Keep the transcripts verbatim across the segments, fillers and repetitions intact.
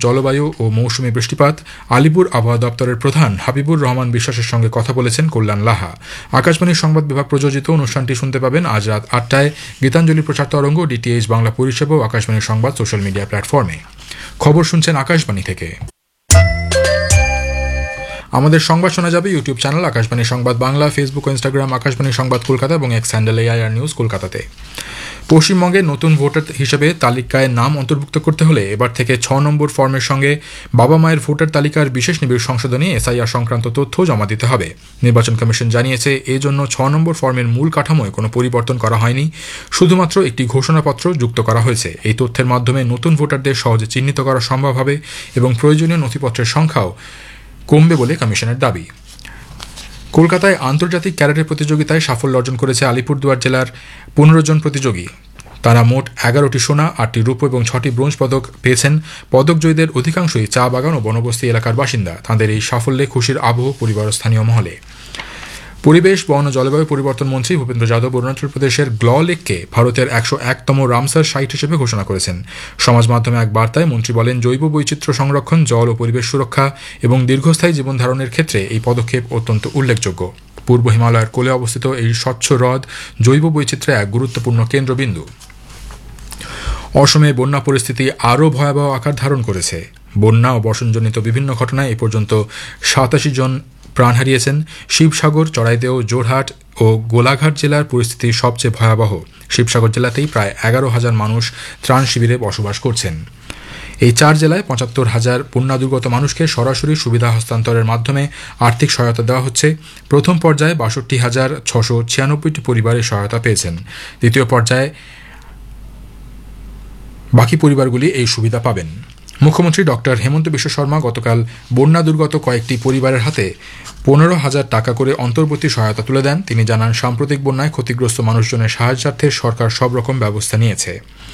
জলবায়ু ও মৌসুমী বৃষ্টিপাত আলিপুর আবহাওয়া দপ্তরের প্রধান হাবিবুর রহমান বিশ্বাসের সঙ্গে কথা বলেছেন কল্যাণ লাহা। আকাশবাণীর সংবাদ বিভাগ প্রযোজিত অনুষ্ঠানটি শুনতে পাবেন আজ রাত আটটায় গীতাঞ্জলি প্রচার তরঙ্গ, ডিটিএইচ বাংলা পরিষেবা ও আকাশবাণীর সংবাদ সোশ্যাল মিডিয়া প্ল্যাটফর্মে। খবর শুনছেন আকাশবাণী থেকে। আমাদের সংবাদ শোনা যাবে ইউটিউব চ্যানেল আকাশবাণী সংবাদ বাংলা, ফেসবুক ও ইনস্টাগ্রাম আকাশবাণী সংবাদ কলকাতা এবং এক্স হ্যান্ডেল এআইআর নিউজ কলকাতাতে। পশ্চিমবঙ্গে নতুন ভোটার হিসেবে তালিকায় নাম অন্তর্ভুক্ত করতে হলে এবার থেকে ছ নম্বর ফর্মের সঙ্গে বাবা মায়ের ভোটার তালিকার বিশেষ নিবিড় সংশোধনী এসআইআর সংক্রান্ত তথ্য জমা দিতে হবে। নির্বাচন কমিশন জানিয়েছে, এজন্য ছ নম্বর ফর্মের মূল কাঠামোয় কোনো পরিবর্তন করা হয়নি, শুধুমাত্র একটি ঘোষণাপত্র যুক্ত করা হয়েছে। এই তথ্যের মাধ্যমে নতুন ভোটারদের সহজে চিহ্নিত করা সম্ভব হবে এবং প্রয়োজনীয় নথিপত্রের সংখ্যাও কমবে বলে কমিশনের দাবি। কলকাতায় আন্তর্জাতিক ক্যারাটে প্রতিযোগিতায় সাফল্য অর্জন করেছে আলিপুরদুয়ার জেলার পনেরো জন প্রতিযোগী। তারা মোট এগারোটি সোনা, আটটি রূপো এবং ছটি ব্রোঞ্জ পদক পেয়েছেন। পদকজয়ীদের অধিকাংশই চা বাগান ও বনবস্তি এলাকার বাসিন্দা। তাঁদের এই সাফল্যে খুশির আবহ পরিবার ও স্থানীয় মহলে। পরিবেশ, বন ও জলবায়ু পরিবর্তন মন্ত্রী ভূপেন্দ্র যাদব অরুণাচল প্রদেশের গ্ল লেককে ভারতের একশো একতম রামসার সাইট হিসেবে ঘোষণা করেছেন। সমাজ মাধ্যমে এক বার্তায় মন্ত্রী বলেন, জৈব বৈচিত্র্য সংরক্ষণ, জল ও পরিবেশ সুরক্ষা এবং দীর্ঘস্থায়ী জীবন ধারণের ক্ষেত্রে এই পদক্ষেপ অত্যন্ত উল্লেখযোগ্য। পূর্ব হিমালয়ের কোলে অবস্থিত এই স্বচ্ছ হ্রদ জৈব বৈচিত্র্যে এক গুরুত্বপূর্ণ কেন্দ্রবিন্দু। অসমে বন্যা পরিস্থিতি আরও ভয়াবহ আকার ধারণ করেছে। বন্যা ও বর্ষণজনিত বিভিন্ন ঘটনায় এ পর্যন্ত সাতাশি জন প্রাণ হারিয়েছেন। শিবসাগর, চড়াইদেও, জোরহাট ও গোলাঘাট জেলার পরিস্থিতি সবচেয়ে ভয়াবহ। শিবসাগর জেলাতেই প্রায় এগারো হাজার মানুষ ত্রাণ শিবিরে বসবাস করছেন। এই চার জেলায় পঁচাত্তর হাজার বন্যাদুর্গত মানুষকে সরাসরি সুবিধা হস্তান্তরের মাধ্যমে আর্থিক সহায়তা দেওয়া হচ্ছে। প্রথম পর্যায়ে বাষট্টি হাজার ছশো ছিয়ানব্বইটি পরিবারের সহায়তা পেয়েছেন। দ্বিতীয় পর্যায়ে বাকি পরিবারগুলি এই সুবিধা পাবেন। মুখ্যমন্ত্রী ডক্টর হেমন্ত বিশ্ব শর্মা গতকাল বন্যা দুর্গত কয়েকটি পরিবারের হাতে পনেরো হাজার টাকা করে অন্তর্বর্তী সহায়তা তুলে দেন। তিনি জানান, সাম্প্রতিক বন্যায় ক্ষতিগ্রস্ত মানুষজনের সাহায্যার্থে সরকার সব রকম ব্যবস্থা নিয়েছে।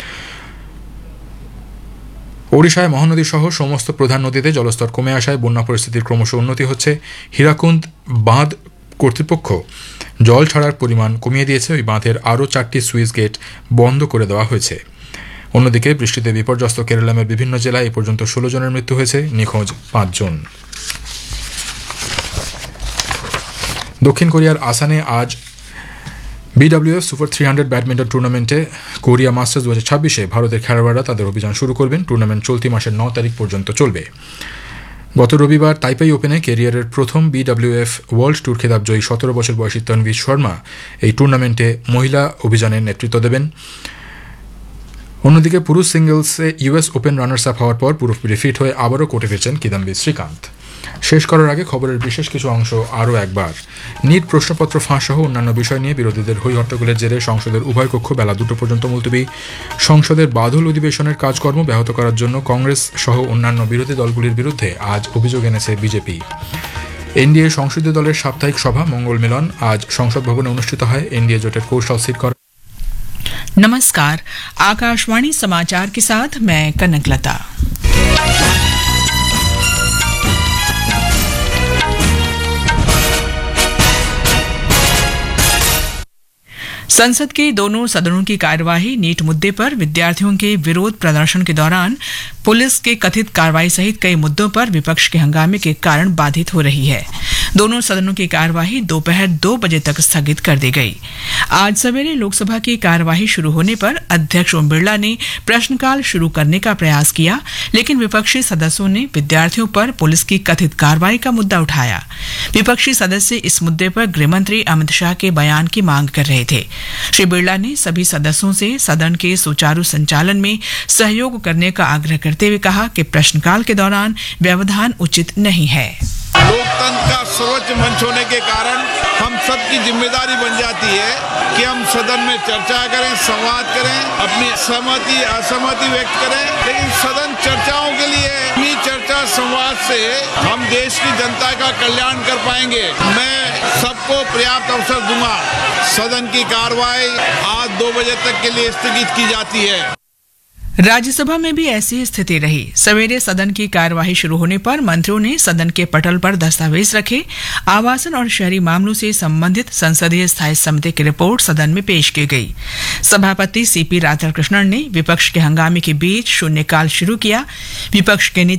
ওড়িশায় মহানদী সহ সমস্ত প্রধান নদীতে জলস্তর কমে আসায় বন্যা পরিস্থিতির ক্রমশ উন্নতি হচ্ছে। হীরাকুন্দ বাঁধ কর্তৃপক্ষ জল ছাড়ার পরিমাণ কমিয়ে দিয়েছে। ওই বাঁধের আরও চারটি সুইচ গেট বন্ধ করে দেওয়া হয়েছে। অন্যদিকে বৃষ্টিতে বিপর্যস্ত কেরালামের বিভিন্ন জেলায় এ পর্যন্ত ষোলো জনের মৃত্যু হয়েছে, নিখোঁজ পাঁচজন। দক্ষিণ কোরিয়ার আসানে আজ BWF super three hundred badminton টুর্নামেন্টে কোরিয়া মাস্টার্স দু হাজার ছাব্বিশে ভারতের খেলোয়াড়রা তাদের অভিযান শুরু করবেন। টুর্নামেন্ট চলতি মাসের ন তারিখ পর্যন্ত চলবে। গত রবিবার তাইপাই ওপেনে ক্যারিয়ারের প্রথম বিডব্লিউএফ ওয়ার্ল্ড ট্যুর খেতাব জয়ী সতেরো বছর বয়সী তনভি শর্মা এই টুর্নামেন্টে মহিলা অভিযানের নেতৃত্ব দেবেন। অন্যদিকে পুরুষ সিঙ্গলসে ইউএস ওপেন রানার্স আপ হওয়ার পর পুরোপুরি ফিট হয়ে আবারও কোর্টে ফিরছেন কিদাম্বি শ্রীকান্ত। শেষ করার আগে খবরের বিশেষ কিছু অংশ আরও একবার। নিট প্রশ্নপত্র ফাঁস সহ অন্যান্য বিষয় নিয়ে বিরোধীদের হৈ হট্টগোলের জেরে সংসদের উভয় কক্ষ বেলা দুটো পর্যন্ত মুলতবি। সংসদের বাদল অধিবেশনের কাজকর্ম ব্যাহত করার জন্য কংগ্রেস সহ অন্যান্য বিরোধী দলগুলির বিরুদ্ধে আজ অভিযোগ এনেছে বিজেপি। এনডিএ সংসদীয় দলের সাপ্তাহিক সভা মঙ্গল মিলন আজ সংসদ ভবনে অনুষ্ঠিত হয়। এনডিএ জোটের কৌশল স্থির করা। नमस्कार, आकाशवाणी समाचार के साथ मैं कनकलता। संसद के दोनों सदनों की कार्यवाही नीट मुद्दे पर विद्यार्थियों के विरोध प्रदर्शन के दौरान पुलिस के कथित कार्रवाई सहित कई मुद्दों पर विपक्ष के हंगामे के कारण बाधित हो रही है। दोनों सदनों की कार्यवाही दोपहर दो बजे तक स्थगित कर दी गई। आज सवेरे लोकसभा की कार्यवाही शुरू होने पर अध्यक्ष ओम बिरला ने प्रश्नकाल शुरू करने का प्रयास किया, लेकिन विपक्षी सदस्यों ने विद्यार्थियों पर पुलिस की कथित कार्रवाई का मुद्दा उठाया। विपक्षी सदस्य इस मुद्दे पर गृहमंत्री अमित शाह के बयान की मांग कर रहे थे। श्री बिरला ने सभी सदस्यों से सदन के सुचारू संचालन में सहयोग करने का आग्रह करते हुए कहा कि प्रश्नकाल के दौरान व्यवधान उचित नहीं है। लोकतंत्र का सर्वोच्च मंच होने के कारण हम सबकी जिम्मेदारी बन जाती है कि हम सदन में चर्चा करें, संवाद करें, अपनी सहमति असहमति व्यक्त करें, लेकिन सदन चर्चाओं के लिए अपनी चर्चा संवाद से हम देश की जनता का कल्याण कर पाएंगे। मैं सबको पर्याप्त अवसर दूंगा। सदन की कार्रवाई आज दो बजे तक के लिए स्थगित की जाती है। राज्यसभा में भी ऐसी स्थिति रही। सवेरे सदन की कार्यवाही शुरू होने पर मंत्रियों ने सदन के पटल पर दस्तावेज रखे। आवासन और शहरी मामलों से संबंधित संसदीय स्थायी समिति की रिपोर्ट सदन में पेश की गई। सभापति सीपी राधाकृष्णन ने विपक्ष के हंगामे के बीच शून्यकाल शुरू किया। विपक्ष के